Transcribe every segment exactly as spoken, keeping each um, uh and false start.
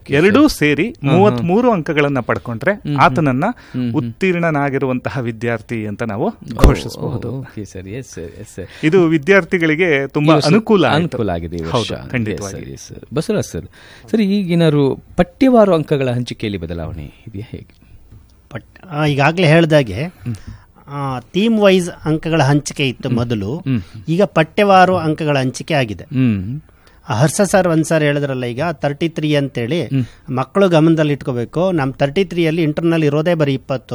ಎರಡೂ ಸೇರಿ ಮೂವತ್ತ್ ಮೂರು ಅಂಕಗಳನ್ನ ಪಡ್ಕೊಂಡ್ರೆ ಆತನನ್ನ ಉತ್ತೀರ್ಣನಾಗಿರುವಂತಹ ವಿದ್ಯಾರ್ಥಿ ಅಂತ ನಾವು ಘೋಷಿಸಬಹುದು. ಇದು ವಿದ್ಯಾರ್ಥಿಗಳಿಗೆ ತುಂಬಾ ಅನುಕೂಲ ಅನುಕೂಲ ಆಗಿದೆ. ಖಂಡಿತವಾಗಿ ಬಸವರಾಜ್ ಸರ್, ಸರಿ ಈಗಿನಾರು ಪಠ್ಯವಾರು ಅಂಕಗಳ ಹಂಚಿಕೆಯಲ್ಲಿ ಬದಲಾವಣೆ ಇದೆಯಾ, ಹೇಗೆ? ಪಟ್ ಈಗಾಗಲೇ ಹೇಳಿದಾಗೆ ಥೀಮ್ ವೈಸ್ ಅಂಕಗಳ ಹಂಚಿಕೆ ಇತ್ತು ಮೊದಲು, ಈಗ ಪಠ್ಯವಾರು ಅಂಕಗಳ ಹಂಚಿಕೆ ಆಗಿದೆ. ಹರ್ಷ ಸರ್ ಒಂದ್ ಸರ್ ಹೇಳಿದ್ರಲ್ಲ, ಈಗ ತರ್ಟಿ ತ್ರೀ ಅಂತೇಳಿ ಮಕ್ಕಳು ಗಮನದಲ್ಲಿ ಇಟ್ಕೋಬೇಕು. ನಮ್ ತರ್ಟಿ ತ್ರೀಯಲ್ಲಿ ಇಂಟರ್ನಲ್ ಇರೋದೇ ಬರೀ ಇಪ್ಪತ್ತು.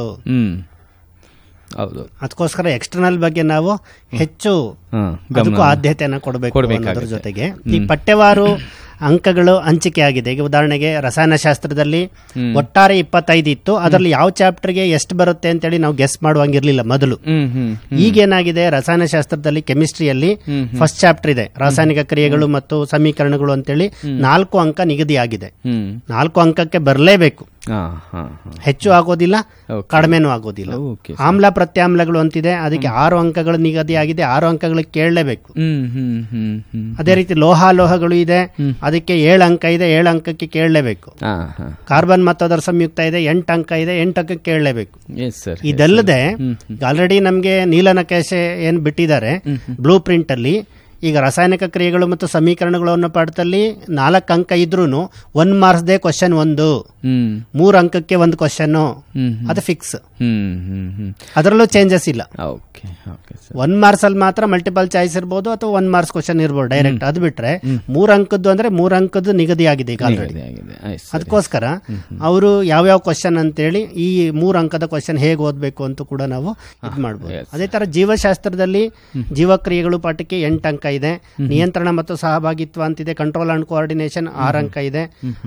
ಹೌದು, ಅದಕ್ಕೋಸ್ಕರ ಎಕ್ಸ್ಟರ್ನಲ್ ಬಗ್ಗೆ ನಾವು ಹೆಚ್ಚು ಅದಕ್ಕೂ ಆದ್ಯತೆಯನ್ನು ಕೊಡಬೇಕು. ಅದರ ಜೊತೆಗೆ ಈ ಪಠ್ಯವಾರು ಅಂಕಗಳು ಹಂಚಿಕೆ ಆಗಿದೆ. ಈಗ ಉದಾಹರಣೆಗೆ ರಸಾಯನಶಾಸ್ತ್ರದಲ್ಲಿ ಒಟ್ಟಾರೆ ಇಪ್ಪತ್ತೈದು ಇತ್ತು, ಅದರಲ್ಲಿ ಯಾವ ಚಾಪ್ಟರ್ಗೆ ಎಷ್ಟು ಬರುತ್ತೆ ಅಂತೇಳಿ ನಾವು ಗೆಸ್ ಮಾಡುವಂಗಿರ್ಲಿಲ್ಲ ಮೊದಲು. ಈಗೇನಾಗಿದೆ, ರಸಾಯನಶಾಸ್ತ್ರದಲ್ಲಿ ಕೆಮಿಸ್ಟ್ರಿಯಲ್ಲಿ ಫಸ್ಟ್ ಚಾಪ್ಟರ್ ಇದೆ, ರಾಸಾಯನಿಕ ಕ್ರಿಯೆಗಳು ಮತ್ತು ಸಮೀಕರಣಗಳು ಅಂತೇಳಿ ನಾಲ್ಕು ಅಂಕ ನಿಗದಿ ಆಗಿದೆ. ನಾಲ್ಕು ಅಂಕಕ್ಕೆ ಬರಲೇಬೇಕು, ಹೆಚ್ಚು ಆಗೋದಿಲ್ಲ ಕಡಿಮೆನೂ ಆಗೋದಿಲ್ಲ. ಆಮ್ಲ ಪ್ರತ್ಯಾಮ್ಲಗಳು ಅಂತಿದೆ, ಅದಕ್ಕೆ ಆರು ಅಂಕಗಳು ನಿಗದಿ ಆಗಿದೆ, ಆರು ಅಂಕಗಳಿಗೆ ಕೇಳಲೇಬೇಕು. ಅದೇ ರೀತಿ ಲೋಹಾಲೋಹಗಳು ಇದೆ, ಅದಕ್ಕೆ ಏಳು ಅಂಕ ಇದೆ, ಏಳು ಅಂಕಕ್ಕೆ ಕೇಳಲೇಬೇಕು. ಕಾರ್ಬನ್ ಮತ್ತು ಅದರ ಸಂಯುಕ್ತ ಇದೆ, ಎಂಟು ಅಂಕ ಇದೆ, ಎಂಟು ಅಂಕಕ್ಕೆ ಕೇಳಲೇಬೇಕು. ಇದಲ್ಲದೆ ಆಲ್ರೆಡಿ ನಮಗೆ ನೀಲನಕಾಶೆ ಏನ್ ಬಿಟ್ಟಿದ್ದಾರೆ ಬ್ಲೂ ಪ್ರಿಂಟ್ ಅಲ್ಲಿ, ಈಗ ರಾಸಾಯನಿಕ ಕ್ರಿಯೆಗಳು ಮತ್ತು ಸಮೀಕರಣಗಳು ಅನ್ನೋ ಪಾಠದಲ್ಲಿ ನಾಲ್ಕು ಅಂಕ ಇದ್ರೂ ಒನ್ ಮಾರ್ಕ್ಸ್ ದೇ ಕ್ವಶನ್ ಒಂದು, ಮೂರು ಅಂಕಕ್ಕೆ ಒಂದು ಕ್ವಶನ್, ಅದು ಫಿಕ್ಸ್, ಅದರಲ್ಲೂ ಚೇಂಜಸ್ ಇಲ್ಲ. ಒನ್ ಮಾರ್ಕ್ಸ್ ಅಲ್ಲಿ ಮಾತ್ರ ಮಲ್ಟಿಪಲ್ ಚಾಯ್ಸ್ ಇರ್ಬೋದು ಅಥವಾ ಒನ್ ಮಾರ್ಕ್ಸ್ ಕ್ವಶನ್ ಇರ್ಬೋದು ಡೈರೆಕ್ಟ್. ಅದು ಬಿಟ್ರೆ ಮೂರ್ ಅಂಕದ್ದು ಅಂದ್ರೆ ಮೂರ್ ಅಂಕದ್ದು ನಿಗದಿ ಆಗಿದೆ ಈಗ ಆಲ್ರೆಡಿ. ಅದಕ್ಕೋಸ್ಕರ ಅವರು ಯಾವ್ಯಾವ ಕ್ವಶನ್ ಅಂತೇಳಿ ಈ ಮೂರ್ ಅಂಕದ ಕ್ವಶನ್ ಹೇಗೆ ಓದ್ಬೇಕು ಅಂತ ಕೂಡ ನಾವು ಇದು ಮಾಡ್ಬೋದು. ಅದೇ ತರ ಜೀವಶಾಸ್ತ್ರದಲ್ಲಿ ಜೀವಕ್ರಿಯೆಗಳು ಪಾಠಕ್ಕೆ ಎಂಟು ಅಂಕ ಇದೆ, ನಿಯಂತ್ರಣ ಮತ್ತು ಸಹಭಾಗಿತ್ವ ಅಂತಿದೆ, ಕಂಟ್ರೋಲ್ ಅಂಡ್ ಕೋಆರ್ಡಿನೇಷನ್ ಆರು ಅಂಕ ಇದೆ,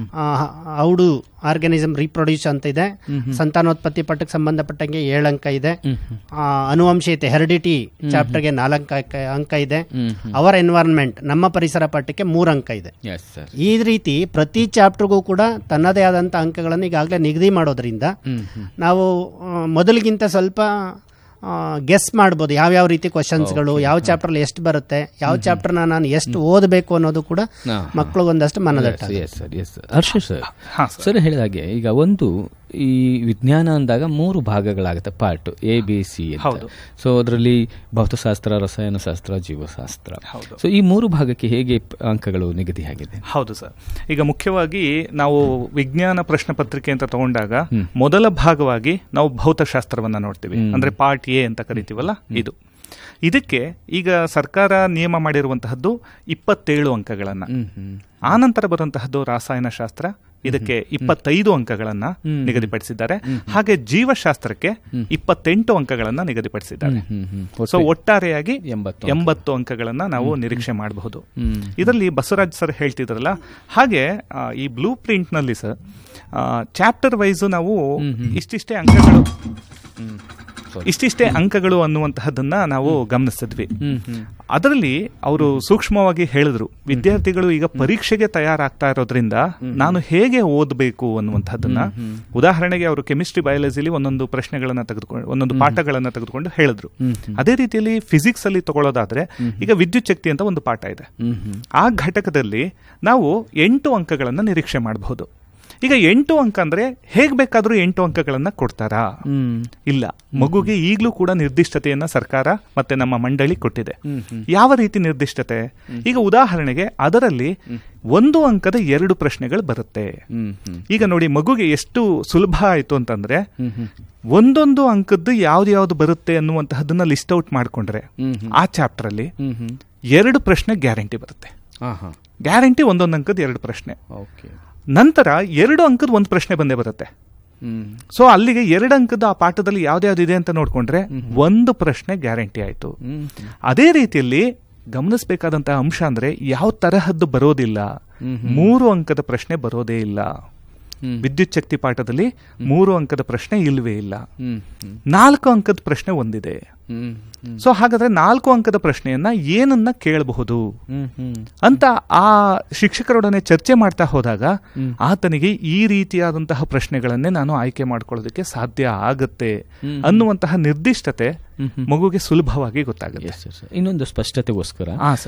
ಔಡು ಆರ್ಗಾನಿಸಮ್ ರೀಪ್ರೊಡ್ಯೂಸ್ ಅಂತ ಇದೆ, ಸಂತಾನೋತ್ಪತ್ತಿ ಪಟ್ಟಕ್ಕೆ ಸಂಬಂಧಪಟ್ಟಂಗೆ ಏಳು ಅಂಕ ಇದೆ, ಅನುವಂಶೀಯತೆ ಹೆರಿಡಿಟಿ ಚಾಪ್ಟರ್ಗೆ ನಾಲ್ಕು ಅಂಕ ಇದೆ, ಅವರ್ ಎನ್ವೈರನ್ಮೆಂಟ್ ನಮ್ಮ ಪರಿಸರ ಪಾಠಕ್ಕೆ ಮೂರು ಅಂಕ ಇದೆ. ಈ ರೀತಿ ಪ್ರತಿ ಚಾಪ್ಟರ್ಗೂ ಕೂಡ ತನ್ನದೇ ಆದಂತಹ ಅಂಕಗಳನ್ನು ಈಗಾಗಲೇ ನಿಗದಿ ಮಾಡೋದ್ರಿಂದ ನಾವು ಮೊದಲಿಗಿಂತ ಸ್ವಲ್ಪ ಗೆಸ್ ಮಾಡ್ಬೋದು ಯಾವ್ಯಾವ ರೀತಿ ಕ್ವಶನ್ಸ್ಗಳು, ಯಾವ ಚಾಪ್ಟರ್ ಎಷ್ಟು ಬರುತ್ತೆ, ಯಾವ ಚಾಪ್ಟರ್ನ ನಾನು ಎಷ್ಟು ಓದಬೇಕು ಅನ್ನೋದು ಕೂಡ ಮಕ್ಕಳಿಗೊಂದಷ್ಟು ಮನದಟ್ಟ. ಹರ್ಷ ಸರ್, ಸರ್ ಹೇಳಿದ ಹಾಗೆ ಈಗ ಒಂದು ಈ ವಿಜ್ಞಾನ ಅಂದಾಗ ಮೂರು ಭಾಗಗಳಾಗುತ್ತೆ, ಪಾರ್ಟ್ ಎ ಬಿ ಸಿ ಅಂತ. ಸೊ ಅದರಲ್ಲಿ ಭೌತಶಾಸ್ತ್ರ, ರಸಾಯನಶಾಸ್ತ್ರ, ಜೀವಶಾಸ್ತ್ರ. ಸೊ ಈ ಮೂರು ಭಾಗಕ್ಕೆ ಹೇಗೆ ಅಂಕಗಳು ನಿಗದಿಯಾಗಿದೆ? ಹೌದು ಸರ್, ಈಗ ಮುಖ್ಯವಾಗಿ ನಾವು ವಿಜ್ಞಾನ ಪ್ರಶ್ನೆ ಪತ್ರಿಕೆ ಅಂತ ತಗೊಂಡಾಗ ಮೊದಲ ಭಾಗವಾಗಿ ನಾವು ಭೌತಶಾಸ್ತ್ರವನ್ನ ನೋಡ್ತೀವಿ, ಅಂದ್ರೆ ಪಾರ್ಟ್ ಎ ಅಂತ ಕರಿತೀವಲ್ಲ ಇದು. ಇದಕ್ಕೆ ಈಗ ಸರ್ಕಾರ ನಿಯಮ ಮಾಡಿರುವಂತಹದ್ದು ಇಪ್ಪತ್ತೇಳು ಅಂಕಗಳನ್ನ. ಆನಂತರ ಬರುವಂತಹದ್ದು ರಾಸಾಯನಶಾಸ್ತ್ರ, ಇದಕ್ಕೆ ಇಪ್ಪತ್ತೈದು ಅಂಕಗಳನ್ನ ನಿಗದಿಪಡಿಸಿದ್ದಾರೆ. ಹಾಗೆ ಜೀವಶಾಸ್ತ್ರಕ್ಕೆ ಇಪ್ಪತ್ತೆಂಟು ಅಂಕಗಳನ್ನ ನಿಗದಿಪಡಿಸಿದ್ದಾರೆ. ಸೊ ಒಟ್ಟಾರೆಯಾಗಿ ಎಂಬತ್ತು ಅಂಕಗಳನ್ನ ನಾವು ನಿರೀಕ್ಷೆ ಮಾಡಬಹುದು. ಇದರಲ್ಲಿ ಬಸವರಾಜ್ ಸರ್ ಹೇಳ್ತಿದ್ರಲ್ಲ ಹಾಗೆ ಈ ಬ್ಲೂ ಪ್ರಿಂಟ್ ನಲ್ಲಿ ಸರ್ ಚಾಪ್ಟರ್ ವೈಸ್ ನಾವು ಇಷ್ಟಿಷ್ಟೇ ಅಂಕಗಳು ಇಷ್ಟಿಷ್ಟೇ ಅಂಕಗಳು ಅನ್ನುವಂತಹದನ್ನ ನಾವು ಗಮನಿಸಿದ್ವಿ. ಅದರಲ್ಲಿ ಅವರು ಸೂಕ್ಷ್ಮವಾಗಿ ಹೇಳಿದ್ರು, ವಿದ್ಯಾರ್ಥಿಗಳು ಈಗ ಪರೀಕ್ಷೆಗೆ ತಯಾರಾಗ್ತಾ ಇರೋದ್ರಿಂದ ನಾನು ಹೇಗೆ ಓದಬೇಕು ಅನ್ನುವಂಥದ್ದನ್ನ. ಉದಾಹರಣೆಗೆ ಅವರು ಕೆಮಿಸ್ಟ್ರಿ, ಬಯಾಲಜಿಲಿ ಒಂದೊಂದು ಪ್ರಶ್ನೆಗಳನ್ನ ತೆಗೆದುಕೊಂಡು ಒಂದೊಂದು ಪಾಠಗಳನ್ನ ತೆಗೆದುಕೊಂಡು ಹೇಳಿದ್ರು. ಅದೇ ರೀತಿಯಲ್ಲಿ ಫಿಸಿಕ್ಸ್ ಅಲ್ಲಿ ತಗೊಳ್ಳೋದಾದ್ರೆ ಈಗ ವಿದ್ಯುತ್ ಶಕ್ತಿ ಅಂತ ಒಂದು ಪಾಠ ಇದೆ. ಆ ಘಟಕದಲ್ಲಿ ನಾವು ಎಂಟು ಅಂಕಗಳನ್ನ ನಿರೀಕ್ಷೆ ಮಾಡಬಹುದು. ಈಗ ಎಂಟು ಅಂಕ ಅಂದ್ರೆ ಹೇಗ್ ಬೇಕಾದ್ರೂ ಎಂಟು ಅಂಕಗಳನ್ನ ಕೊಡ್ತಾರಾ? ಇಲ್ಲ, ಮಗುಗೆ ಈಗಲೂ ಕೂಡ ನಿರ್ದಿಷ್ಟತೆಯನ್ನ ಸರ್ಕಾರ ಮತ್ತೆ ನಮ್ಮ ಮಂಡಳಿ ಕೊಟ್ಟಿದೆ. ಯಾವ ರೀತಿ ನಿರ್ದಿಷ್ಟತೆ? ಈಗ ಉದಾಹರಣೆಗೆ ಅದರಲ್ಲಿ ಒಂದು ಅಂಕದ ಎರಡು ಪ್ರಶ್ನೆಗಳು ಬರುತ್ತೆ. ಈಗ ನೋಡಿ ಮಗುಗೆ ಎಷ್ಟು ಸುಲಭ ಆಯ್ತು ಅಂತಂದ್ರೆ ಒಂದೊಂದು ಅಂಕದ್ದು ಯಾವ್ದು ಯಾವ್ದು ಬರುತ್ತೆ ಅನ್ನುವಂತಹದನ್ನ ಲಿಸ್ಟ್ ಔಟ್ ಮಾಡ್ಕೊಂಡ್ರೆ ಆ ಚಾಪ್ಟರ್ ಅಲ್ಲಿ ಎರಡು ಪ್ರಶ್ನೆ ಗ್ಯಾರಂಟಿ ಬರುತ್ತೆ. ಗ್ಯಾರಂಟಿ ಒಂದೊಂದು ಅಂಕದ ಎರಡು ಪ್ರಶ್ನೆ. ನಂತರ ಎರಡು ಅಂಕದ ಒಂದು ಪ್ರಶ್ನೆ ಬಂದೇ ಬರುತ್ತೆ. ಸೊ ಅಲ್ಲಿಗೆ ಎರಡು ಅಂಕದ ಆ ಪಾಠದಲ್ಲಿ ಯಾವ್ದ್ಯಾವ್ದು ಇದೆ ಅಂತ ನೋಡ್ಕೊಂಡ್ರೆ ಒಂದು ಪ್ರಶ್ನೆ ಗ್ಯಾರಂಟಿ ಆಯ್ತು. ಅದೇ ರೀತಿಯಲ್ಲಿ ಗಮನಿಸಬೇಕಾದಂತಹ ಅಂಶ ಅಂದ್ರೆ ಯಾವ ತರಹದ್ದು ಬರೋದಿಲ್ಲ, ಮೂರು ಅಂಕದ ಪ್ರಶ್ನೆ ಬರೋದೇ ಇಲ್ಲ. ವಿದ್ಯುತ್ ಶಕ್ತಿ ಪಾಠದಲ್ಲಿ ಮೂರು ಅಂಕದ ಪ್ರಶ್ನೆ ಇಲ್ವೇ ಇಲ್ಲ. ನಾಲ್ಕು ಅಂಕದ ಪ್ರಶ್ನೆ ಒಂದಿದೆ. ಸೊ ಹಾಗಾದ್ರೆ ನಾಲ್ಕು ಅಂಕದ ಪ್ರಶ್ನೆಯನ್ನ ಏನನ್ನ ಕೇಳಬಹುದು ಅಂತ ಆ ಶಿಕ್ಷಕರೊಡನೆ ಚರ್ಚೆ ಮಾಡ್ತಾ ಹೋದಾಗ ಆತನಿಗೆ ಈ ರೀತಿಯಾದಂತಹ ಪ್ರಶ್ನೆಗಳನ್ನೇ ನಾನು ಆಯ್ಕೆ ಮಾಡ್ಕೊಳ್ಳೋದಕ್ಕೆ ಸಾಧ್ಯ ಆಗತ್ತೆ ಅನ್ನುವಂತಹ ನಿರ್ದಿಷ್ಟತೆ ಮಗುಗೆ ಸುಲಭವಾಗಿ ಗೊತ್ತಾಗುತ್ತೆ. ಇನ್ನೊಂದು ಸ್ಪಷ್ಟತೆಗೋಸ್ಕರ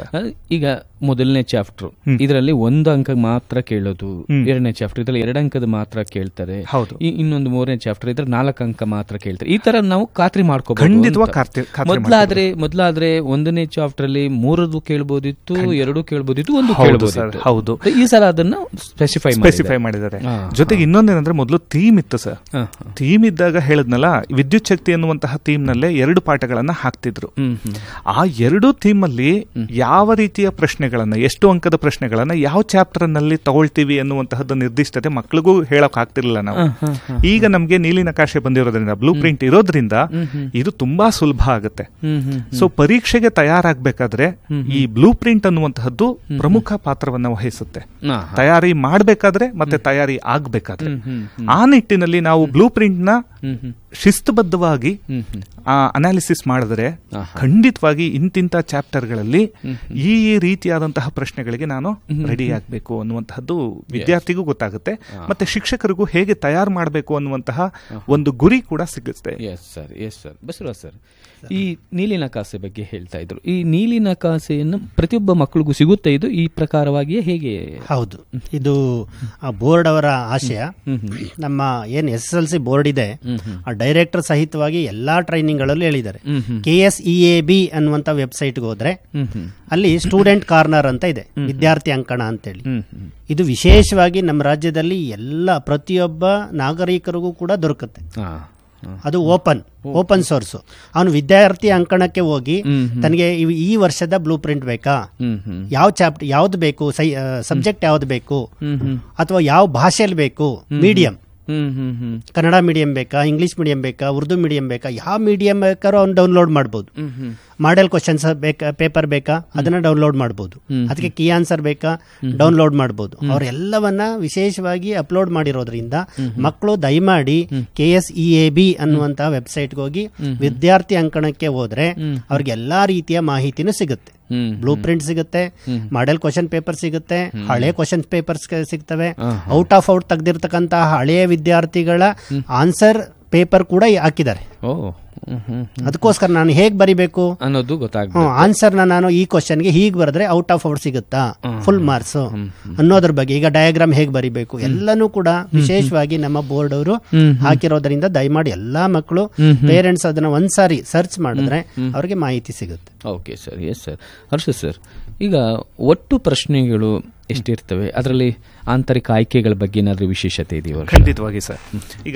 ಈಗ ಮೊದಲನೇ ಚಾಪ್ಟರ್ ಇದರಲ್ಲಿ ಒಂದು ಅಂಕ ಮಾತ್ರ ಕೇಳೋದು, ಎರಡನೇ ಚಾಪ್ಟರ್ ಇದ್ರಲ್ಲಿ ಎರಡು ಅಂಕದ ಮಾತ್ರ ಕೇಳ್ತಾರೆ, ಇನ್ನೊಂದು ಮೂರನೇ ಚಾಪ್ಟರ್ ಇದ್ರೆ ನಾಲ್ಕು ಅಂಕ ಮಾತ್ರ ಕೇಳ್ತಾರೆ. ಈ ತರ ನಾವು ಖಾತ್ರಿ ಮಾಡ್ಕೋಬಹುದು. ಮೊದಲಾದ್ರೆ ಮೊದಲಾದ್ರೆ ಒಂದನೇ ಚಾಪ್ಟರ್ ಅಲ್ಲಿ ಮೂರದು ಕೇಳಬಹುದಿತ್ತು, ಎರಡು ಕೇಳಬಹುದಿತ್ತು, ಒಂದು ಕೇಳಬಹುದು. ಹೌದು, ಈ ಸಲ ಅದನ್ನ ಸ್ಪೆಸಿಫೈ ಸ್ಪೆಸಿಫೈ ಮಾಡಿದ್ದಾರೆ. ಜೊತೆಗೆ ಇನ್ನೊಂದೇನಂದ್ರೆ ಮೊದಲು ಥೀಮ್ ಇತ್ತು ಸರ್. ಥೀಮ್ ಇದ್ದಾಗ ಹೇಳದ್ನಲ್ಲ, ವಿದ್ಯುತ್ ಶಕ್ತಿ ಎನ್ನುವಂತಹ ಥೀಮ್ ನಲ್ಲೇ ಎರಡು ಪಾಠಗಳನ್ನ ಹಾಕ್ತಿದ್ರು. ಆ ಎರಡು ಥೀಮ್ ಅಲ್ಲಿ ಯಾವ ರೀತಿಯ ಪ್ರಶ್ನೆಗಳನ್ನ, ಎಷ್ಟು ಅಂಕದ ಪ್ರಶ್ನೆಗಳನ್ನ ಯಾವ ಚಾಪ್ಟರ್ ನಲ್ಲಿ ತಗೊಳ್ತೀವಿ ಅನ್ನುವಂತಹದ್ದು ನಿರ್ದಿಷ್ಟತೆ ಮಕ್ಕಳಿಗೂ ಹೇಳಕ್ ಆಗ್ತಿರ್ಲಿಲ್ಲ ನಾವು. ಈಗ ನಮ್ಗೆ ನೀಲಿ ನಕಾಶೆ ಬಂದಿರೋದ್ರಿಂದ, ಬ್ಲೂ ಪ್ರಿಂಟ್ ಇರೋದ್ರಿಂದ ಇದು ತುಂಬಾ ಸುಲಭ ಆಗುತ್ತೆ. ಸೊ ಪರೀಕ್ಷೆಗೆ ತಯಾರಾಗಬೇಕಾದ್ರೆ ಈ ಬ್ಲೂ ಪ್ರಿಂಟ್ ಅನ್ನುವಂತಹದ್ದು ಪ್ರಮುಖ ಪಾತ್ರವನ್ನ ವಹಿಸುತ್ತೆ. ತಯಾರಿ ಮಾಡಬೇಕಾದ್ರೆ ಮತ್ತೆ ತಯಾರಿ ಆಗ್ಬೇಕಾದ್ರೆ ಆ ನಿಟ್ಟಿನಲ್ಲಿ ನಾವು ಬ್ಲೂ ಪ್ರಿಂಟ್ ನ ಶಿಸ್ತುಬದ್ಧವಾಗಿ ಅನಾಲಿಸಿಸ್ ಮಾಡಿದ್ರೆ ಖಂಡಿತವಾಗಿ ಇಂತಿಂತ ಚಾಪ್ಟರ್ಗಳಲ್ಲಿ ಈ ರೀತಿಯಾದಂತಹ ಪ್ರಶ್ನೆಗಳಿಗೆ ನಾನು ರೆಡಿ ಆಗಬೇಕು ಅನ್ನುವಂತಹದ್ದು ವಿದ್ಯಾರ್ಥಿಗೂ ಗೊತ್ತಾಗುತ್ತೆ, ಮತ್ತೆ ಶಿಕ್ಷಕರಿಗೂ ಹೇಗೆ ತಯಾರು ಮಾಡಬೇಕು ಅನ್ನುವಂತಹ ಒಂದು ಗುರಿ ಕೂಡ ಸಿಗುತ್ತೆ. Yes sir, yes sir. Basavaraj sir, ಈ ನೀಲಿ ನಕಾಸೆ ಬಗ್ಗೆ ಹೇಳ್ತಾ ಇದ್ರು. ಈ ನೀಲಿ ನಕಾಸೆಯನ್ನು ಪ್ರತಿಯೊಬ್ಬ ಮಕ್ಕಳಿಗೂ ಸಿಗುತ್ತೆ ಇದು ಈ ಪ್ರಕಾರವಾಗಿಯೇ ಹೇಗೆ? ಹೌದು, ಇದು ಬೋರ್ಡ್ ಅವರ ಆಶಯ. ನಮ್ಮ ಏನ್ S S L C board ಇದೆ, ಆ ಡೈರೆಕ್ಟರ್ ಸಹಿತವಾಗಿ ಎಲ್ಲಾ ಟ್ರೈನಿಂಗ್ ಗಳಲ್ಲೂ ಹೇಳಿದ್ದಾರೆ. K S E A B ಅನ್ನುವಂತ ವೆಬ್ಸೈಟ್ಗೆ ಹೋದ್ರೆ ಅಲ್ಲಿ ಸ್ಟೂಡೆಂಟ್ ಕಾರ್ನರ್ ಅಂತ ಇದೆ, ವಿದ್ಯಾರ್ಥಿ ಅಂಕಣ ಅಂತೇಳಿ. ಇದು ವಿಶೇಷವಾಗಿ ನಮ್ಮ ರಾಜ್ಯದಲ್ಲಿ ಎಲ್ಲ ಪ್ರತಿಯೊಬ್ಬ ನಾಗರಿಕರಿಗೂ ಕೂಡ ದೊರಕುತ್ತೆ. ಅದು ಓಪನ್ ಓಪನ್ ಸೋರ್ಸ್. ಅವನು ವಿದ್ಯಾರ್ಥಿ ಅಂಕಣಕ್ಕೆ ಹೋಗಿ ತನಗೆ ಈ ವರ್ಷದ ಬ್ಲೂ ಪ್ರಿಂಟ್ ಬೇಕಾ, ಯಾವ ಚಾಪ್ಟರ್ ಯಾವ್ದು ಬೇಕು, ಸಬ್ಜೆಕ್ಟ್ ಯಾವ್ದು ಬೇಕು, ಅಥವಾ ಯಾವ ಭಾಷೆಯಲ್ಲಿ ಬೇಕು, ಮೀಡಿಯಂ ಕನ್ನಡ ಮೀಡಿಯಂ ಬೇಕಾ, ಇಂಗ್ಲಿಷ್ ಮೀಡಿಯಂ ಬೇಕಾ, ಉರ್ದು ಮೀಡಿಯಂ ಬೇಕಾ, ಯಾವ ಮೀಡಿಯಂ ಬೇಕಾದ್ರೂ ಅವ್ನು ಡೌನ್ಲೋಡ್ ಮಾಡ್ಬೋದು. ಮಾಡೆಲ್ ಕ್ವಶನ್ಸ್ ಬೇಕಾ, ಪೇಪರ್ ಬೇಕಾ, ಅದನ್ನ ಡೌನ್ಲೋಡ್ ಮಾಡ್ಬೋದು. ಅದಕ್ಕೆ ಕೀ ಆನ್ಸರ್ ಬೇಕಾ, ಡೌನ್ಲೋಡ್ ಮಾಡ್ಬೋದು. ಅವರೆಲ್ಲವನ್ನ ವಿಶೇಷವಾಗಿ ಅಪ್ಲೋಡ್ ಮಾಡಿರೋದ್ರಿಂದ ಮಕ್ಕಳು ದಯಮಾಡಿ K S E A B ಅನ್ನುವಂತಹ ವೆಬ್ಸೈಟ್ಗೆ ಹೋಗಿ ವಿದ್ಯಾರ್ಥಿ ಅಂಕಣಕ್ಕೆ ಹೋದ್ರೆ ಅವ್ರಿಗೆ ಎಲ್ಲಾ ರೀತಿಯ ಮಾಹಿತಿನೂ ಸಿಗುತ್ತೆ. ಬ್ಲೂ ಪ್ರಿಂಟ್ ಸಿಗುತ್ತೆ, ಮಾಡೆಲ್ ಕ್ವಶನ್ ಪೇಪರ್ ಸಿಗುತ್ತೆ, ಹಳೆ ಕ್ವಶನ್ ಪೇಪರ್ಸ್ ಸಿಗ್ತವೆ, ಔಟ್ ಆಫ್ ಔಟ್ ತೆಗೆದಿರ್ತಕ್ಕಂತಹ ಹಳೆಯ ವಿದ್ಯಾರ್ಥಿಗಳ ಆನ್ಸರ್ ಪೇಪರ್ ಕೂಡ ಹಾಕಿದ್ದಾರೆ. ಅದಕ್ಕೋಸ್ಕರ ನಾನು ಹೇಗ್ ಬರಿಬೇಕು ಅನ್ನೋದು ಗೊತ್ತಾಗ, ಆನ್ಸರ್ ನಾನು ಈ ಕ್ವಶನ್ಗೆ ಹೀಗೆ ಬರೆದ್ರೆ ಔಟ್ ಆಫ್ ಔಟ್ ಸಿಗುತ್ತಾ, ಫುಲ್ ಮಾರ್ಕ್ಸ್ ಅನ್ನೋದ್ರ ಬಗ್ಗೆ, ಈಗ ಡಯಾಗ್ರಾಮ್ ಹೇಗ್ ಬರಿಬೇಕು ಎಲ್ಲನೂ ಕೂಡ ವಿಶೇಷವಾಗಿ ನಮ್ಮ ಬೋರ್ಡ್ ಅವರು ಹಾಕಿರೋದ್ರಿಂದ ದಯಮಾಡಿ ಎಲ್ಲಾ ಮಕ್ಕಳು, ಪೇರೆಂಟ್ಸ್ ಅದನ್ನ ಒಂದ್ಸಾರಿ ಸರ್ಚ್ ಮಾಡಿದ್ರೆ ಅವ್ರಿಗೆ ಮಾಹಿತಿ ಸಿಗುತ್ತೆ. Okay sir, yes sir. ಹರ್ಷ ಸರ್, ಈಗ ಒಟ್ಟು ಪ್ರಶ್ನೆಗಳು ಎಷ್ಟಿರ್ತವೆ, ಅದರಲ್ಲಿ ಆಂತರಿಕ ಆಯ್ಕೆಗಳ ಬಗ್ಗೆ ಏನಾದರೂ ವಿಶೇಷತೆ ಇದೆಯಾ? ಖಂಡಿತವಾಗಿ ಸರ್. ಈಗ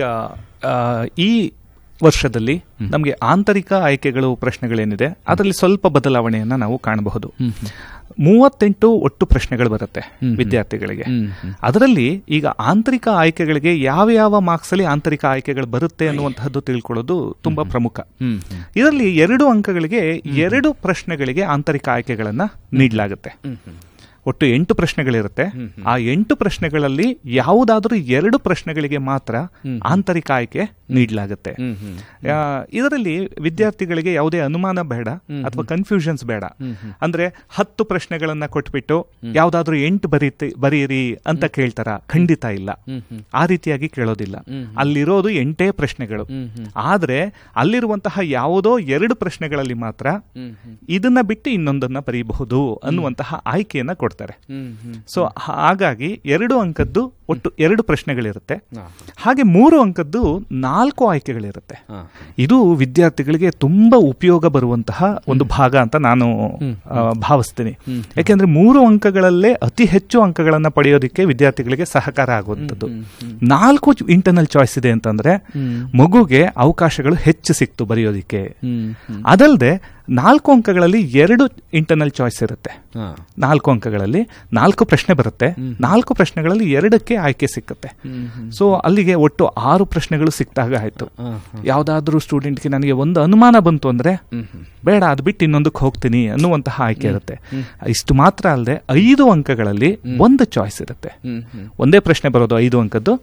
ಈ ವರ್ಷದಲ್ಲಿ ನಮಗೆ ಆಂತರಿಕ ಆಯ್ಕೆಗಳು ಪ್ರಶ್ನೆಗಳೇನಿದೆ ಅದರಲ್ಲಿ ಸ್ವಲ್ಪ ಬದಲಾವಣೆಯನ್ನ ನಾವು ಕಾಣಬಹುದು. ಮೂವತ್ತೆಂಟು ಒಟ್ಟು ಪ್ರಶ್ನೆಗಳು ಬರುತ್ತೆ ವಿದ್ಯಾರ್ಥಿಗಳಿಗೆ. ಅದರಲ್ಲಿ ಈಗ ಆಂತರಿಕ ಆಯ್ಕೆಗಳಿಗೆ ಯಾವ ಯಾವ ಮಾರ್ಕ್ಸ್ ಅಲ್ಲಿ ಆಂತರಿಕ ಆಯ್ಕೆಗಳು ಬರುತ್ತೆ ಅನ್ನುವಂತಹದ್ದು ತಿಳ್ಕೊಳ್ಳೋದು ತುಂಬಾ ಪ್ರಮುಖ. ಇದರಲ್ಲಿ ಎರಡು ಅಂಕಗಳಿಗೆ ಎರಡು ಪ್ರಶ್ನೆಗಳಿಗೆ ಆಂತರಿಕ ಆಯ್ಕೆಗಳನ್ನ ನೀಡಲಾಗುತ್ತೆ. ಒಟ್ಟು ಎಂಟು ಪ್ರಶ್ನೆಗಳಿರುತ್ತೆ. ಆ ಎಂಟು ಪ್ರಶ್ನೆಗಳಲ್ಲಿ ಯಾವುದಾದ್ರೂ ಎರಡು ಪ್ರಶ್ನೆಗಳಿಗೆ ಮಾತ್ರ ಆಂತರಿಕ ಆಯ್ಕೆ ನೀಡಲಾಗುತ್ತೆ. ಇದರಲ್ಲಿ ವಿದ್ಯಾರ್ಥಿಗಳಿಗೆ ಯಾವುದೇ ಅನುಮಾನ ಬೇಡ ಅಥವಾ ಕನ್ಫ್ಯೂಷನ್ಸ್ ಬೇಡ. ಅಂದ್ರೆ ಹತ್ತು ಪ್ರಶ್ನೆಗಳನ್ನ ಕೊಟ್ಬಿಟ್ಟು ಯಾವ್ದಾದ್ರು ಎಂಟು ಬರೀತಿ ಬರೀರಿ ಅಂತ ಕೇಳ್ತಾರ? ಖಂಡಿತ ಇಲ್ಲ, ಆ ರೀತಿಯಾಗಿ ಕೇಳೋದಿಲ್ಲ. ಅಲ್ಲಿರೋದು ಎಂಟೇ ಪ್ರಶ್ನೆಗಳು. ಆದ್ರೆ ಅಲ್ಲಿರುವಂತಹ ಯಾವುದೋ ಎರಡು ಪ್ರಶ್ನೆಗಳಲ್ಲಿ ಮಾತ್ರ ಇದನ್ನ ಬಿಟ್ಟು ಇನ್ನೊಂದನ್ನ ಬರೀಬಹುದು ಅನ್ನುವಂತಹ ಆಯ್ಕೆಯನ್ನ ಕೊಡ್ತಾರೆ. ಸೊ ಹಾಗಾಗಿ ಎರಡು ಅಂಕದ್ದು ಒಟ್ಟು ಎರಡು ಪ್ರಶ್ನೆಗಳಿರುತ್ತೆ. ಹಾಗೆ ಮೂರು ಅಂಕದ್ದು ನಾಲ್ಕು ಆಯ್ಕೆಗಳಿರುತ್ತೆ. ಇದು ವಿದ್ಯಾರ್ಥಿಗಳಿಗೆ ತುಂಬಾ ಉಪಯೋಗ ಬರುವಂತಹ ಒಂದು ಭಾಗ ಅಂತ ನಾನು ಭಾವಿಸ್ತೀನಿ. ಯಾಕೆಂದ್ರೆ ಮೂರು ಅಂಕಗಳಲ್ಲೇ ಅತಿ ಹೆಚ್ಚು ಅಂಕಗಳನ್ನ ಪಡೆಯೋದಕ್ಕೆ ವಿದ್ಯಾರ್ಥಿಗಳಿಗೆ ಸಹಕಾರ ಆಗುವಂಥದ್ದು. ನಾಲ್ಕು ಇಂಟರ್ನಲ್ ಚಾಯ್ಸ್ ಇದೆ ಅಂತಂದ್ರೆ ಮಗುಗೆ ಅವಕಾಶಗಳು ಹೆಚ್ಚು ಸಿಕ್ತು ಬರೆಯೋದಿಕ್ಕೆ. ಅದಲ್ಲದೆ ನಾಲ್ಕು ಅಂಕಗಳಲ್ಲಿ ಎರಡು ಇಂಟರ್ನಲ್ ಚಾಯ್ಸ್ ಇರುತ್ತೆ. ನಾಲ್ಕು ಅಂಕಗಳಲ್ಲಿ ನಾಲ್ಕು ಪ್ರಶ್ನೆ ಬರುತ್ತೆ. ನಾಲ್ಕು ಪ್ರಶ್ನೆಗಳಲ್ಲಿ ಎರಡಕ್ಕೆ ಆಯ್ಕೆ ಸಿಕ್ಕುತ್ತೆ. ಸೊ ಅಲ್ಲಿಗೆ ಒಟ್ಟು ಆರು ಪ್ರಶ್ನೆಗಳು ಸಿಕ್ತಾಗ ಆಯ್ತು. ಯಾವ್ದಾದ್ರೂ ಸ್ಟೂಡೆಂಟ್ಗೆ ನನಗೆ ಒಂದು ಅನುಮಾನ ಬಂತು ಅಂದ್ರೆ ಬೇಡ, ಅದು ಬಿಟ್ಟು ಇನ್ನೊಂದಕ್ಕೆ ಹೋಗ್ತೀನಿ ಅನ್ನುವಂತಹ ಆಯ್ಕೆ ಇರುತ್ತೆ. ಇಷ್ಟು ಮಾತ್ರ ಅಲ್ಲದೆ ಐದು ಅಂಕಗಳಲ್ಲಿ ಒಂದು ಚಾಯ್ಸ್ ಇರುತ್ತೆ. ಒಂದೇ ಪ್ರಶ್ನೆ ಬರೋದು ಐದು ಅಂಕದ್ದು.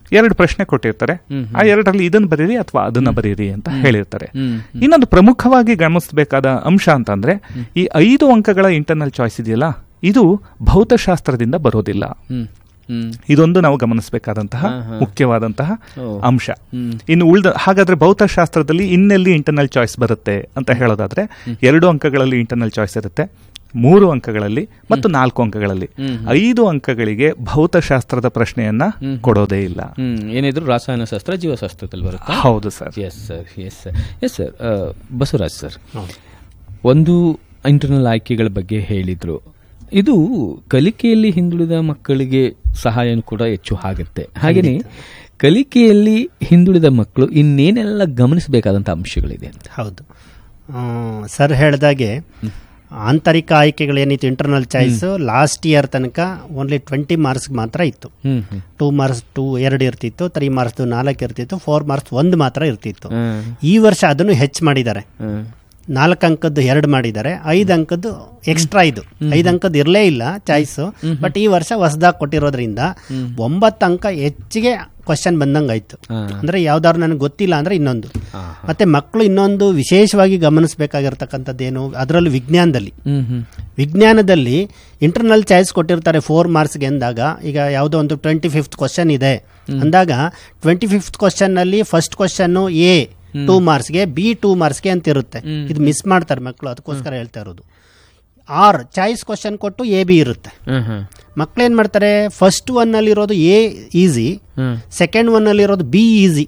ಎರಡು ಪ್ರಶ್ನೆ ಕೊಟ್ಟಿರ್ತಾರೆ. ಆ ಎರಡರಲ್ಲಿ ಇದನ್ನ ಬರೀರಿ ಅಥವಾ ಅದನ್ನ ಬರೀರಿ ಅಂತ ಹೇಳಿರ್ತಾರೆ. ಇನ್ನೊಂದು ಪ್ರಮುಖವಾಗಿ ಗಮನಿಸಬೇಕಾದ ಅಂಶ ಅಂತಂದ್ರೆ ಈ ಐದು ಅಂಕಗಳ ಇಂಟರ್ನಲ್ ಚಾಯ್ಸ್ ಇದೆಯಲ್ಲ, ಇದು ಭೌತಶಾಸ್ತ್ರದಿಂದ ಬರೋದಿಲ್ಲ. ಇದೊಂದು ನಾವು ಗಮನಿಸಬೇಕಾದಂತಹ ಮುಖ್ಯವಾದಂತಹ ಅಂಶ. ಇನ್ನು ಉಳಿದ ಹಾಗಾದ್ರೆ ಭೌತಶಾಸ್ತ್ರದಲ್ಲಿ ಇನ್ನೆಲ್ಲಿ ಇಂಟರ್ನಲ್ ಚಾಯ್ಸ್ ಬರುತ್ತೆ ಅಂತ ಹೇಳೋದಾದ್ರೆ ಎರಡು ಅಂಕಗಳಲ್ಲಿ ಇಂಟರ್ನಲ್ ಚಾಯ್ಸ್ ಇರುತ್ತೆ, ಮೂರು ಅಂಕಗಳಲ್ಲಿ ಮತ್ತು ನಾಲ್ಕು ಅಂಕಗಳಲ್ಲಿ. ಐದು ಅಂಕಗಳಿಗೆ ಭೌತಶಾಸ್ತ್ರದ ಪ್ರಶ್ನೆಯನ್ನ ಕೊಡೋದೇ ಇಲ್ಲ. ಏನಿದ್ರು ರಾಸಾಯನಶಾಸ್ತ್ರ, ಜೀವಶಾಸ್ತ್ರದಲ್ಲಿ ಬರುತ್ತೆ. ಹೌದು sir. Yes sir, yes sir, yes sir. Basavaraj sir, ಒಂದು ಇಂಟರ್ನಲ್ ಆಯ್ಕೆಗಳ ಬಗ್ಗೆ ಹೇಳಿದ್ರು. ಇದು ಕಲಿಕೆಯಲ್ಲಿ ಹಿಂದುಳಿದ ಮಕ್ಕಳಿಗೆ ಸಹಾಯ ಕೂಡ ಹೆಚ್ಚು ಆಗುತ್ತೆ. ಹಾಗೆಯೇ ಕಲಿಕೆಯಲ್ಲಿ ಹಿಂದುಳಿದ ಮಕ್ಕಳು ಇನ್ನೇನೆಲ್ಲ ಗಮನಿಸಬೇಕಾದಂಥ ಅಂಶಗಳಿದೆ ಅಂತ. ಹೌದು ಸರ್, ಹೇಳಿದಾಗೆ ಆಂತರಿಕ ಆಯ್ಕೆಗಳೇನಿತ್ತು ಇಂಟರ್ನಲ್ ಚಾಯ್ಸ್ ಲಾಸ್ಟ್ ಇಯರ್ ತನಕ ಓನ್ಲಿ ಟ್ವೆಂಟಿ ಮಾರ್ಕ್ಸ್ ಮಾತ್ರ ಇತ್ತು. ಟೂ ಮಾರ್ಕ್ಸ್ ಟೂ ಎರಡು ಇರ್ತಿತ್ತು, ತ್ರೀ ಮಾರ್ಕ್ಸ್ ನಾಲ್ಕು ಇರ್ತಿತ್ತು, ಫೋರ್ ಮಾರ್ಕ್ಸ್ ಒಂದು ಮಾತ್ರ ಇರ್ತಿತ್ತು. ಈ ವರ್ಷ ಅದನ್ನು ಹೆಚ್ಚು ಮಾಡಿದ್ದಾರೆ. ನಾಲ್ಕು ಅಂಕದ್ದು ಎರಡು ಮಾಡಿದ್ದಾರೆ, ಐದು ಅಂಕದ್ದು ಎಕ್ಸ್ಟ್ರಾ. ಇದು ಐದು ಅಂಕದ್ದು ಇರಲೇ ಇಲ್ಲ ಚಾಯ್ಸ್, ಬಟ್ ಈ ವರ್ಷ ಹೊಸದಾಗಿ ಕೊಟ್ಟಿರೋದ್ರಿಂದ ಒಂಬತ್ತು ಅಂಕ ಹೆಚ್ಚಿಗೆ ಕ್ವಶನ್ ಬಂದಂಗೆ ಆಯ್ತು. ಅಂದ್ರೆ ಯಾವ್ದಾದ್ರು ನನಗೆ ಗೊತ್ತಿಲ್ಲ ಅಂದ್ರೆ ಇನ್ನೊಂದು. ಮತ್ತೆ ಮಕ್ಕಳು ಇನ್ನೊಂದು ವಿಶೇಷವಾಗಿ ಗಮನಿಸಬೇಕಾಗಿರ್ತಕ್ಕಂಥದ್ದೇನು, ಅದರಲ್ಲೂ ವಿಜ್ಞಾನದಲ್ಲಿ ವಿಜ್ಞಾನದಲ್ಲಿ ಇಂಟರ್ನಲ್ ಚಾಯ್ಸ್ ಕೊಟ್ಟಿರ್ತಾರೆ ಫೋರ್ ಮಾರ್ಕ್ಸ್ಗೆ ಅಂದಾಗ, ಈಗ ಯಾವುದೋ ಒಂದು ಟ್ವೆಂಟಿ ಫಿಫ್ತ್ ಕ್ವಶನ್ ಇದೆ ಅಂದಾಗ ಟ್ವೆಂಟಿ ಫಿಫ್ತ್ ಕ್ವಶನ್ ನಲ್ಲಿ first question A two ಮಾರ್ಕ್ಸ್ಗೆ, B two ಮಾರ್ಕ್ಸ್ಗೆ ಅಂತ ಇರುತ್ತೆ. ಇದು ಮಿಸ್ ಮಾಡ್ತಾರೆ ಮಕ್ಕಳು, ಅದಕ್ಕೋಸ್ಕರ ಹೇಳ್ತಾ ಇರೋದು. ಆರ್ ಚಾಯ್ಸ್ ಕ್ವಶನ್ ಕೊಟ್ಟು ಎ ಬಿ ಇರುತ್ತೆ. ಮಕ್ಕಳೇನ್ ಮಾಡ್ತಾರೆ, ಫಸ್ಟ್ ಒನ್ ಅಲ್ಲಿ ಇರೋದು ಎ ಈಸಿ, ಸೆಕೆಂಡ್ ಒನ್ ಅಲ್ಲಿ ಇರೋದು ಬಿ ಈಸಿ.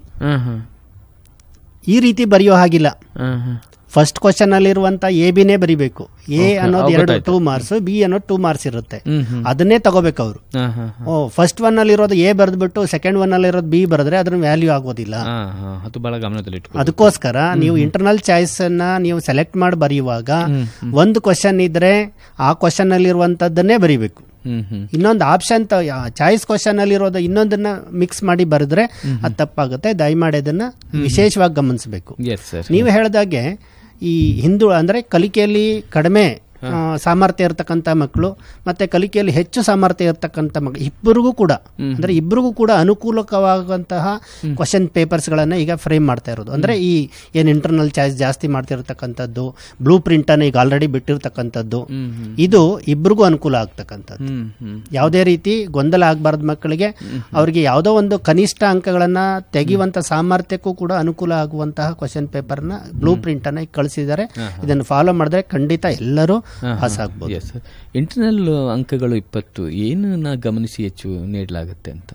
ಈ ರೀತಿ ಬರೆಯೋ ಹಾಗಿಲ್ಲ. ಫಸ್ಟ್ ಕ್ವಶನ್ ಅಲ್ಲಿ ಇರುವಂತ ಎ ಬಿನೇ ಬರಿಬೇಕು. ಎ ಅನ್ನೋದು ಎರಡು ಟೂ ಮಾರ್ಕ್ಸ್, ಬಿ ಅನ್ನೋದು ಟೂ ಮಾರ್ಕ್ಸ್ ಇರುತ್ತೆ, ಅದನ್ನೇ ತಗೋಬೇಕು ಅವರು. ಓ ಫಸ್ಟ್ ಒನ್ ಅಲ್ಲಿ ಇರೋದು ಎ ಬರೆದ್ಬಿಟ್ಟು ಸೆಕೆಂಡ್ ಒನ್ ಅಲ್ಲಿ ಇರೋದು ಬಿ ಬರೆದ್ರೆ ಅದ್ರ ವ್ಯಾಲ್ಯೂ ಆಗೋದಿಲ್ಲ. ಅದಕ್ಕೋಸ್ಕರ ನೀವು ಇಂಟರ್ನಲ್ ಚಾಯ್ಸ್ ಅನ್ನ ನೀವು ಸೆಲೆಕ್ಟ್ ಮಾಡಿ ಬರೆಯುವಾಗ ಒಂದು ಕ್ವಶನ್ ಇದ್ರೆ ಆ ಕ್ವಶನ್ ಅಲ್ಲಿ ಇರುವಂತದ್ದನ್ನೇ ಬರಿಬೇಕು. ಇನ್ನೊಂದು ಆಪ್ಷನ್ ಚಾಯ್ಸ್ ಕ್ವಶನ್ ಅಲ್ಲಿ ಇರೋದು ಇನ್ನೊಂದನ್ನ ಮಿಕ್ಸ್ ಮಾಡಿ ಬರೆದ್ರೆ ಅದು ತಪ್ಪಾಗುತ್ತೆ. ದಯಮಾಡಿ ಅದನ್ನ ವಿಶೇಷವಾಗಿ ಗಮನಿಸಬೇಕು. ನೀವು ಹೇಳಿದಾಗೆ ಈ ಹಿಂದೂ ಅಂದ್ರೆ ಕಲಿಕೆಯಲ್ಲಿ ಕಡಿಮೆ ಸಾಮರ್ಥ್ಯ ಇರತಕ್ಕಂಥ ಮಕ್ಕಳು ಮತ್ತೆ ಕಲಿಕೆಯಲ್ಲಿ ಹೆಚ್ಚು ಸಾಮರ್ಥ್ಯ ಇರತಕ್ಕಂಥ ಮಕ್ಕಳು ಇಬ್ಬರಿಗೂ ಕೂಡ ಅಂದ್ರೆ ಇಬ್ಬರಿಗೂ ಕೂಡ ಅನುಕೂಲಕವಾಗುವಂತಹ ಕ್ವಶನ್ ಪೇಪರ್ಸ್ ಗಳನ್ನ ಈಗ ಫ್ರೇಮ್ ಮಾಡ್ತಾ ಇರೋದು. ಅಂದ್ರೆ ಈ ಏನ್ ಇಂಟರ್ನಲ್ ಚಾಯ್ಸ್ ಜಾಸ್ತಿ ಮಾಡ್ತಿರ್ತಕ್ಕಂಥದ್ದು, ಬ್ಲೂ ಪ್ರಿಂಟ್ ಅನ್ನ ಈಗ ಆಲ್ರೆಡಿ ಬಿಟ್ಟಿರ್ತಕ್ಕಂಥದ್ದು, ಇದು ಇಬ್ಬರಿಗೂ ಅನುಕೂಲ ಆಗ್ತಕ್ಕಂಥದ್ದು. ಯಾವುದೇ ರೀತಿ ಗೊಂದಲ ಆಗಬಾರ್ದು ಮಕ್ಕಳಿಗೆ. ಅವ್ರಿಗೆ ಯಾವುದೋ ಒಂದು ಕನಿಷ್ಠ ಅಂಕಗಳನ್ನ ತೆಗೆಯುವಂತ ಸಾಮರ್ಥ್ಯಕ್ಕೂ ಕೂಡ ಅನುಕೂಲ ಆಗುವಂತಹ ಕ್ವಶನ್ ಪೇಪರ್ ನ ಬ್ಲೂ ಪ್ರಿಂಟ್ ಅನ್ನ ಕಳಿಸಿದ್ದಾರೆ. ಇದನ್ನು ಫಾಲೋ ಮಾಡಿದ್ರೆ ಖಂಡಿತ ಎಲ್ಲರೂ ಇಂಟರ್ನಲ್ ಅಂಕಗಳು ಇಪ್ಪತ್ತು ಏನನ್ನ ಗಮನಿಸಿ ಹೆಚ್ಚು ನೀಡಲಾಗುತ್ತೆ ಅಂತ.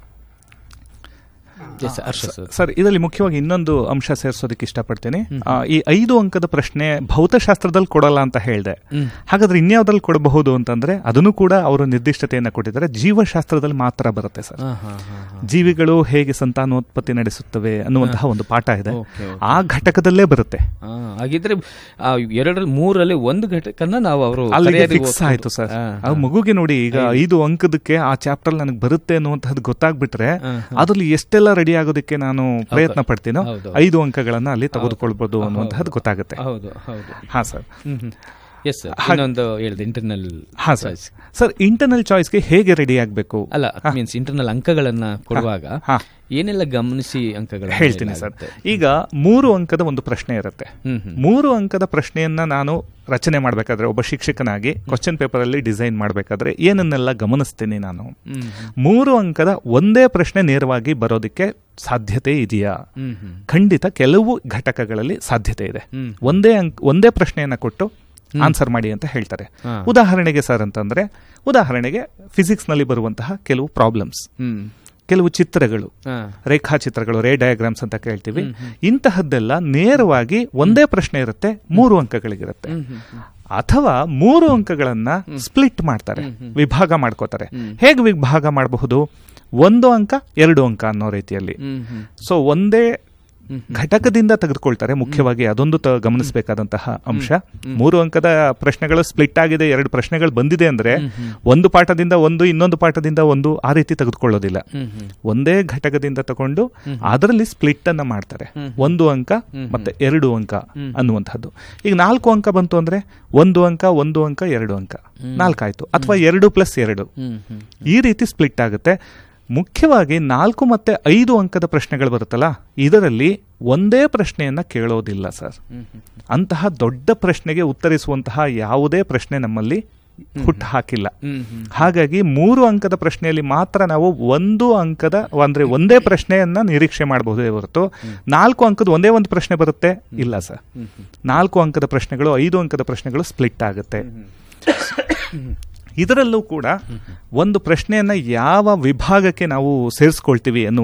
ಸರ್, ಇದರಲ್ಲಿ ಮುಖ್ಯವಾಗಿ ಇನ್ನೊಂದು ಅಂಶ ಸೇರಿಸೋದಕ್ಕೆ ಇಷ್ಟಪಡ್ತೇನೆ. ಈ ಐದು ಅಂಕದ ಪ್ರಶ್ನೆ ಭೌತಶಾಸ್ತ್ರದಲ್ಲಿ ಕೊಡಲ್ಲ ಅಂತ ಹೇಳಿದೆ. ಹಾಗಾದ್ರೆ ಇನ್ಯಾವ್ದ್ರಲ್ಲಿ ಕೊಡಬಹುದು ಅಂತಂದ್ರೆ ಅದನ್ನು ಕೂಡ ಅವರು ನಿರ್ದಿಷ್ಟತೆಯನ್ನ ಕೊಟ್ಟಿದ್ದಾರೆ. ಜೀವಶಾಸ್ತ್ರದಲ್ಲಿ ಮಾತ್ರ ಬರುತ್ತೆ ಸರ್. ಜೀವಿಗಳು ಹೇಗೆ ಸಂತಾನೋತ್ಪತ್ತಿ ನಡೆಸುತ್ತವೆ ಅನ್ನುವಂತಹ ಒಂದು ಪಾಠ ಇದೆ, ಆ ಘಟಕದಲ್ಲೇ ಬರುತ್ತೆ. ಹಾಗಿದ್ರೆ ಎರಡರಲ್ಲಿ ಮೂರಲ್ಲಿ ಒಂದು ಘಟಕನ ನಾವು ಅವರು ಫಿಕ್ಸ್ ಆಯ್ತು ಸರ್. ಆ ಮಗುಗೆ ನೋಡಿ, ಈಗ ಐದು ಅಂಕದಕ್ಕೆ ಆ ಚಾಪ್ಟರ್ ನನಗೆ ಬರುತ್ತೆ ಅನ್ನುವಂತಹದ್ದು ಗೊತ್ತಾಗ್ಬಿಟ್ರೆ ಅದ್ರಲ್ಲಿ ಎಷ್ಟೆಲ್ಲ ರೆಡಿ ಆಗೋದಕ್ಕೆ ನಾನು ಪ್ರಯತ್ನ ಪಡ್ತೀನೋ ಐದು ಅಂಕಗಳನ್ನ ಅಲ್ಲಿ ತೆಗೆದುಕೊಳ್ಬಹುದು ಅನ್ನುವಂತಹದ್ದು ಗೊತ್ತಾಗುತ್ತೆ. ಹಾ ಸರ್. ಇಂಟರ್ನಲ್ ಸರ್, ಇಂಟರ್ನಲ್ ಚಾಯ್ಸ್ಗೆ ಹೇಗೆ ರೆಡಿ ಆಗಬೇಕು ಅಲ್ಲ, ಮೀನ್ಸ್ ಇಂಟರ್ನಲ್ ಅಂಕಗಳನ್ನ ಕೊಡುವಾಗ ಏನೆಲ್ಲ ಗಮನಿಸಿ ಅಂಕಗಳು ಹೇಳ್ತೀನಿ ಸರ್. ಈಗ ಮೂರು ಅಂಕದ ಒಂದು ಪ್ರಶ್ನೆ ಇರುತ್ತೆ. ಮೂರು ಅಂಕದ ಪ್ರಶ್ನೆಯನ್ನ ನಾನು ರಚನೆ ಮಾಡಬೇಕಾದ್ರೆ ಒಬ್ಬ ಶಿಕ್ಷಕನಾಗಿ ಕ್ವಶನ್ ಪೇಪರ್ ಅಲ್ಲಿ ಡಿಸೈನ್ ಮಾಡಬೇಕಾದ್ರೆ ಏನನ್ನೆಲ್ಲ ಗಮನಿಸ್ತೀನಿ ನಾನು? ಮೂರು ಅಂಕದ ಒಂದೇ ಪ್ರಶ್ನೆ ನೇರವಾಗಿ ಬರೋದಕ್ಕೆ ಸಾಧ್ಯತೆ ಇದೆಯಾ? ಖಂಡಿತ ಕೆಲವು ಘಟಕಗಳಲ್ಲಿ ಸಾಧ್ಯತೆ ಇದೆ. ಒಂದೇ ಅಂಕ ಒಂದೇ ಪ್ರಶ್ನೆಯನ್ನ ಕೊಟ್ಟು ಆನ್ಸರ್ ಮಾಡಿ ಅಂತ ಹೇಳ್ತಾರೆ. ಉದಾಹರಣೆಗೆ ಸರ್ ಅಂತಂದ್ರೆ, ಉದಾಹರಣೆಗೆ ಫಿಸಿಕ್ಸ್ ನಲ್ಲಿ ಬರುವಂತಹ ಕೆಲವು ಪ್ರಾಬ್ಲಮ್ಸ್, ಕೆಲವು ಚಿತ್ರಗಳು, ರೇಖಾಚಿತ್ರಗಳು, ರೇ ಡಯಾಗ್ರಾಮ್ಸ್ ಅಂತ ಕೇಳ್ತೀವಿ. ಇಂತಹದ್ದೆಲ್ಲ ನೇರವಾಗಿ ಒಂದೇ ಪ್ರಶ್ನೆ ಇರುತ್ತೆ, ಮೂರು ಅಂಕಗಳಿಗಿರುತ್ತೆ. ಅಥವಾ ಮೂರು ಅಂಕಗಳನ್ನ ಸ್ಪ್ಲಿಟ್ ಮಾಡ್ತಾರೆ, ವಿಭಾಗ ಮಾಡ್ಕೋತಾರೆ. ಹೇಗೆ ವಿಭಾಗ ಮಾಡಬಹುದು? ಒಂದು ಅಂಕ ಎರಡು ಅಂಕ ಅನ್ನೋ ರೀತಿಯಲ್ಲಿ. ಸೊ ಒಂದೇ ಘಟಕದಿಂದ ತೆಗೆದುಕೊಳ್ತಾರೆ. ಮುಖ್ಯವಾಗಿ ಅದೊಂದು ಗಮನಿಸಬೇಕಾದಂತಹ ಅಂಶ. ಮೂರು ಅಂಕದ ಪ್ರಶ್ನೆಗಳು ಸ್ಪ್ಲಿಟ್ ಆಗಿದೆ, ಎರಡು ಪ್ರಶ್ನೆಗಳು ಬಂದಿದೆ ಅಂದ್ರೆ ಒಂದು ಪಾಠದಿಂದ ಒಂದು, ಇನ್ನೊಂದು ಪಾಠದಿಂದ ಒಂದು, ಆ ರೀತಿ ತೆಗೆದುಕೊಳ್ಳೋದಿಲ್ಲ. ಒಂದೇ ಘಟಕದಿಂದ ತಗೊಂಡು ಅದರಲ್ಲಿ ಸ್ಪ್ಲಿಟ್ ಅನ್ನ ಮಾಡ್ತಾರೆ. ಒಂದು ಅಂಕ ಮತ್ತೆ ಎರಡು ಅಂಕ ಅನ್ನುವಂಥದ್ದು. ಈಗ ನಾಲ್ಕು ಅಂಕ ಬಂತು ಅಂದ್ರೆ ಒಂದು ಅಂಕ, ಒಂದು ಅಂಕ, ಎರಡು ಅಂಕ, ನಾಲ್ಕಾಯ್ತು. ಅಥವಾ ಎರಡು ಪ್ಲಸ್ ಎರಡು, ಈ ರೀತಿ ಸ್ಪ್ಲಿಟ್ ಆಗುತ್ತೆ. ಮುಖ್ಯವಾಗಿ ನಾಲ್ಕು ಮತ್ತೆ ಐದು ಅಂಕದ ಪ್ರಶ್ನೆಗಳು ಬರುತ್ತಲ್ಲ, ಇದರಲ್ಲಿ ಒಂದೇ ಪ್ರಶ್ನೆಯನ್ನ ಕೇಳೋದಿಲ್ಲ ಸರ್. ಅಂತಹ ದೊಡ್ಡ ಪ್ರಶ್ನೆಗೆ ಉತ್ತರಿಸುವಂತಹ ಯಾವುದೇ ಪ್ರಶ್ನೆ ನಮ್ಮಲ್ಲಿ ಹುಟ್ಟು ಹಾಕಿಲ್ಲ. ಹಾಗಾಗಿ ಮೂರು ಅಂಕದ ಪ್ರಶ್ನೆಯಲ್ಲಿ ಮಾತ್ರ ನಾವು ಒಂದು ಅಂಕದ ಅಂದ್ರೆ ಒಂದೇ ಪ್ರಶ್ನೆಯನ್ನ ನಿರೀಕ್ಷೆ ಮಾಡಬಹುದೇ ಹೊರತು ನಾಲ್ಕು ಅಂಕದ ಒಂದೇ ಒಂದು ಪ್ರಶ್ನೆ ಬರುತ್ತೆ ಇಲ್ಲ ಸರ್. ನಾಲ್ಕು ಅಂಕದ ಪ್ರಶ್ನೆಗಳು, ಐದು ಅಂಕದ ಪ್ರಶ್ನೆಗಳು ಸ್ಪ್ಲಿಟ್ ಆಗುತ್ತೆ. ಇದರಲ್ಲೂ ಕೂಡ ಒಂದು ಪ್ರಶ್ನೆಯನ್ನ ಯಾವ ವಿಭಾಗಕ್ಕೆ ನಾವು ಸೇರಿಸ್ಕೊಳ್ತೀವಿ ಅನ್ನುವ